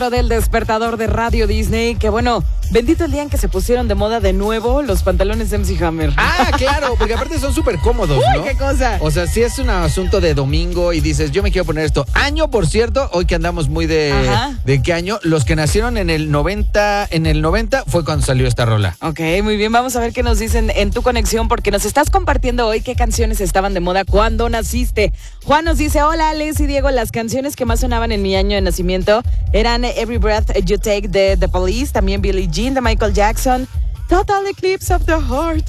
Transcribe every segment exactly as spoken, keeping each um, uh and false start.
Del despertador de Radio Disney, que bueno, bendito el día en que se pusieron de moda de nuevo los pantalones M C Hammer. Ah, claro, porque aparte son súper cómodos, Uy, ¿no? qué cosa. O sea, si es un asunto de domingo y dices, yo me quiero poner esto. Año, por cierto, hoy que andamos muy de... Ajá. ¿De qué año? Los que nacieron en el noventa, en el noventa fue cuando salió esta rola. Ok, muy bien, vamos a ver qué nos dicen en tu conexión, porque nos estás compartiendo hoy qué canciones estaban de moda cuando naciste. Juan nos dice, hola Alex y Diego, las canciones que más sonaban en mi año de nacimiento eran Every Breath You Take de The Police, también Billie Jean de Michael Jackson, Total Eclipse of the Heart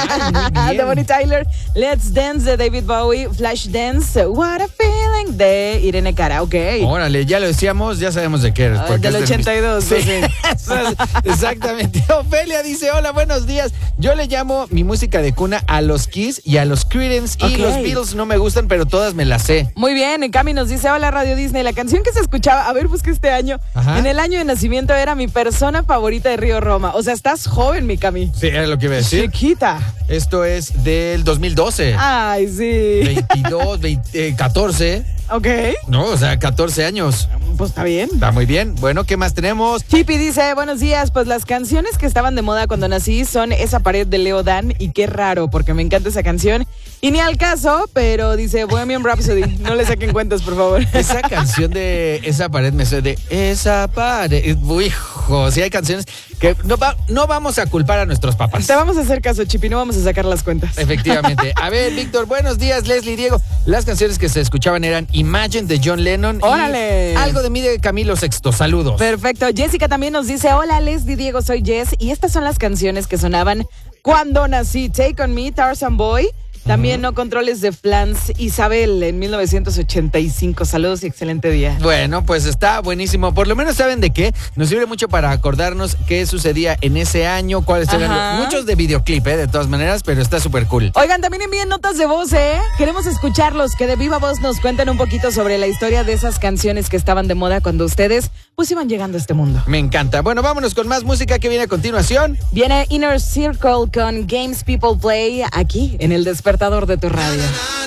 Ah, de Bonnie Tyler, Let's Dance de David Bowie, Flashdance, What a Feeling de Irene Cara. Ok. Órale, ya lo decíamos, ya sabemos de qué eres. Ah, del es ochenta y dos. Sí, Sí. exactamente. Ofelia dice, hola, buenos días. Yo le llamo mi música de cuna a los Kiss y a los Creedence. Y Ok. los Beatles no me gustan, pero todas me las sé. Muy bien, Cami nos dice, hola Radio Disney, la canción que se escuchaba, a ver, busca este año, Ajá. en el año de nacimiento era mi persona favorita de Río Roma. O sea, estás joven, mi Cami. Sí, era lo que iba a decir. Chiquita. Esto es del dos mil doce. Ay, sí. veintidós, veinte, eh, catorce. Ok, No, o sea, catorce años. pues está bien. Está muy bien. Bueno, ¿qué más tenemos? Chippy dice, buenos días, pues las canciones que estaban de moda cuando nací son Esa pared de Leo Dan, y qué raro, porque me encanta esa canción. Y ni al caso, pero dice Bohemian Rhapsody, no le saquen cuentas, por favor. Esa canción de Esa pared me suena de Esa pared. Uy, hijo, sí hay canciones que no, va, no vamos a culpar a nuestros papás. Te vamos a hacer caso, Chippy, no vamos a sacar las cuentas. Efectivamente. A ver, Víctor, buenos días, Leslie, Diego. Las canciones que se escuchaban eran Imagine de John Lennon. ¡Órale! Y Algo de mí de Camilo Sexto. Saludos. Perfecto. Jessica también nos dice, hola Leslie, Diego, soy Jess, y estas son las canciones que sonaban cuando nací. Take On Me, Tarzan Boy. También No Controles de Flans Isabel en mil novecientos ochenta y cinco. Saludos y excelente día. Bueno, pues está buenísimo. Por lo menos saben de qué. Nos sirve mucho para acordarnos qué sucedía en ese año, cuáles eran Ajá. los- muchos de videoclip, ¿eh? De todas maneras, pero está súper cool. Oigan, también envíen notas de voz, ¿eh? Queremos escucharlos, que de viva voz nos cuenten un poquito sobre la historia de esas canciones que estaban de moda cuando ustedes pues iban llegando a este mundo. Me encanta. Bueno, vámonos con más música que viene a continuación. Viene Inner Circle con Games People Play aquí en el despertador de tu radio.